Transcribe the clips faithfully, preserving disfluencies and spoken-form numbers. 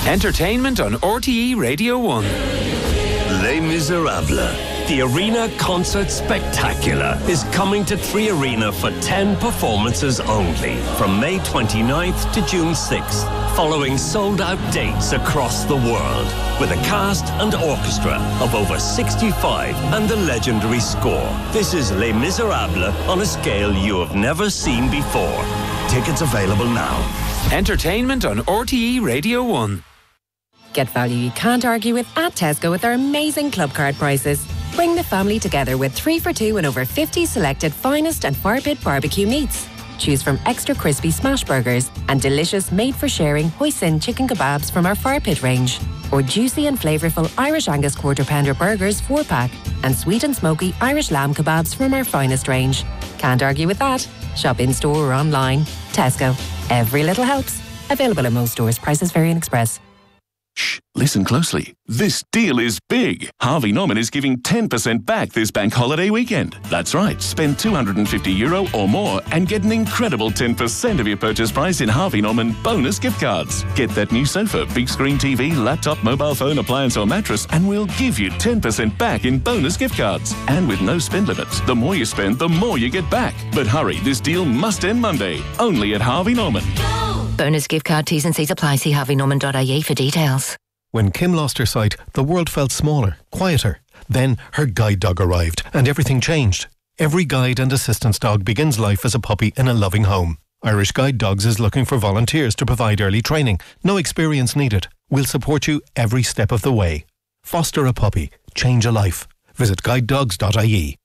Entertainment on R T E Radio one. Les Miserables. The Arena Concert Spectacular is coming to Three Arena for ten performances only from May twenty-ninth to June sixth, following sold-out dates across the world, with a cast and orchestra of over sixty-five and a legendary score. This is Les Miserables on a scale you have never seen before. Tickets available now. Entertainment on R T E Radio one. Get value you can't argue with at Tesco with their amazing club card prices. Bring the family together with three for two and over fifty selected finest and fire pit barbecue meats. Choose from extra crispy smash burgers and delicious made-for-sharing hoisin chicken kebabs from our fire pit range. Or juicy and flavourful Irish Angus quarter pounder burgers four pack and sweet and smoky Irish lamb kebabs from our finest range. Can't argue with that. Shop in-store or online. Tesco. Every little helps. Available in most stores. Prices vary in Express. Shh, listen closely. This deal is big. Harvey Norman is giving ten percent back this bank holiday weekend. That's right, spend two hundred fifty euro or more and get an incredible ten percent of your purchase price in Harvey Norman bonus gift cards. Get that new sofa, big screen T V, laptop, mobile phone, appliance or mattress and we'll give you ten percent back in bonus gift cards. And with no spend limits, the more you spend, the more you get back. But hurry, this deal must end Monday. Only at Harvey Norman. Bonus gift card T's and C's apply. See harvey norman dot I E for details. When Kim lost her sight, the world felt smaller, quieter. Then her guide dog arrived and everything changed. Every guide and assistance dog begins life as a puppy in a loving home. Irish Guide Dogs is looking for volunteers to provide early training. No experience needed. We'll support you every step of the way. Foster a puppy. Change a life. Visit guide dogs dot I E.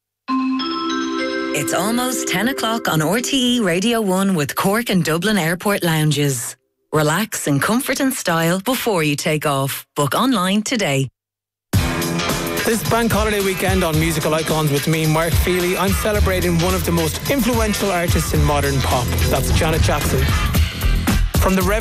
It's almost ten o'clock on R T E Radio one with Cork and Dublin Airport Lounges. Relax in comfort and style before you take off. Book online today. This bank holiday weekend on Musical Icons with me, Mark Feely, I'm celebrating one of the most influential artists in modern pop. That's Janet Jackson. From the Rev